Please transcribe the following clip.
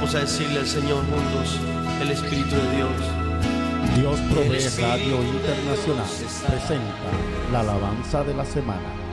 Vamos a decirle al Señor juntos, el Espíritu de Dios. Dios Provee Radio Internacional presenta la alabanza de la semana.